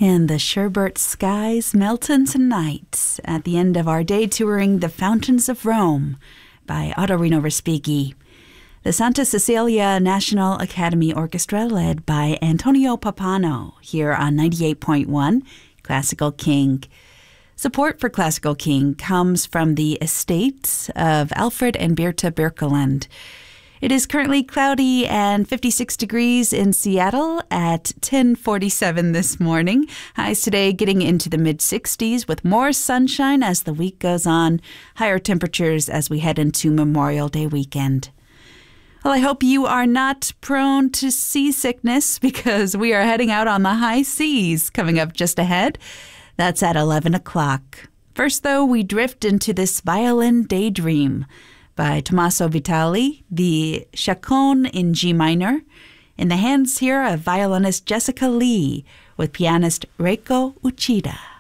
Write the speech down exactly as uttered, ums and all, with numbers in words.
And the sherbet skies melting tonight at the end of our day touring the Fountains of Rome by Ottorino Respighi. The Santa Cecilia National Academy Orchestra led by Antonio Pappano here on ninety-eight point one Classical King. Support for Classical King comes from the estates of Alfred and Birta Birkeland. It is currently cloudy and fifty-six degrees in Seattle at ten forty-seven this morning. Highs today getting into the mid-sixties with more sunshine as the week goes on. Higher temperatures as we head into Memorial Day weekend. Well, I hope you are not prone to seasickness because we are heading out on the high seas coming up just ahead. That's at eleven o'clock. First, though, we drift into this violin daydream by Tommaso Vitali, the Chaconne in G minor, in the hands here of violinist Jessica Lee with pianist Reiko Uchida.